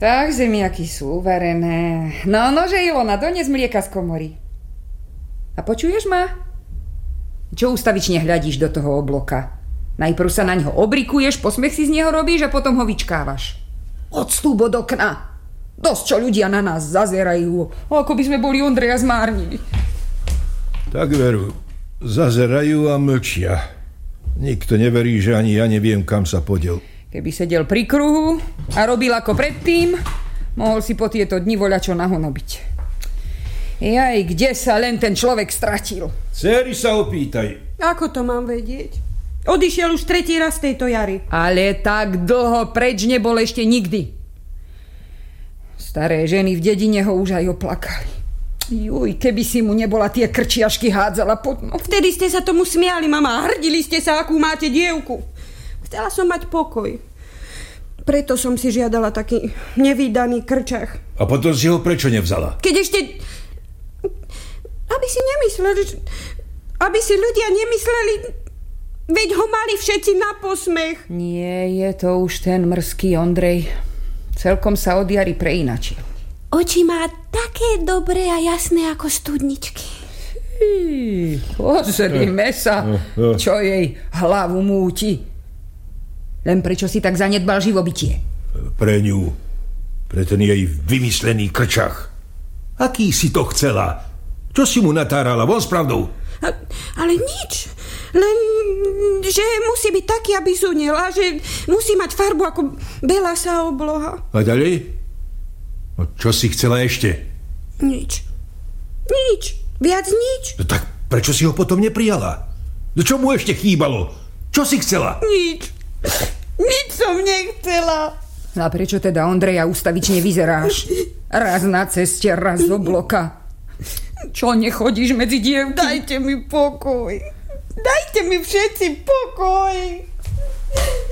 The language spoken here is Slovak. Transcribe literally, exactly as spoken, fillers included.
Tak, zemiaky sú uvarené. No, nože Ilona, donies mlieka z komory. A počuješ ma? Čo ustavične hľadíš do toho obloka? Najprv sa na ňo obrikuješ, posmech si z neho robíš a potom ho vyčkávaš. Odstúp od okna. Dosť, čo ľudia na nás zazerajú. Ako by sme boli Ondreja zmárnili. Tak veru, zazerajú a mlčia. Nikto neverí, že ani ja neviem, kam sa podiel. Keby sedel pri kruhu a robil ako predtým, mohol si po tieto dni voľačo nahonobiť. Jaj, kde sa len ten človek stratil? Céry sa opýtaj. Ako to mám vedieť? Odišiel už tretí raz tejto jary. Ale tak dlho preč nebol ešte nikdy. Staré ženy v dedine ho už aj oplakali. Juj, keby si mu nebola tie krčiašky hádzala pod nohu. Vtedy ste sa tomu smiali, mama. Hrdili ste sa, akú máte dievku. Chcela som mať pokoj. Preto som si žiadala taký nevídaný krčach. A potom si ho prečo nevzala? Keď ešte... Aby si nemysleli... Aby si ľudia nemysleli... Veď ho mali všetci na posmech. Nie, je to už ten mrzký Ondrej. Celkom sa od jary preinačil. Oči má také dobré a jasné ako studničky. Pozrime sa, čo jej hlavu múti. Len prečo si tak zanedbal živobytie? Pre ňu. Pre ten jej vymyslený krčach. Aký si to chcela? Čo si mu natárala? Von s pravdou. A, ale nič. Len, že musí byť taký, aby zunil. A že musí mať farbu ako belá sa obloha. A ďalej? No, čo si chcela ešte? Nič. Nič. Viac nič. No tak prečo si ho potom neprijala? No čo mu ešte chýbalo? Čo si chcela? Nič. Nič som nechcela. A prečo teda, Ondreja, ustavične vyzeráš? Raz na ceste, raz z obloka. Čo nechodíš medzi dievky? Dajte mi pokoj. Dajte mi všetci pokoj.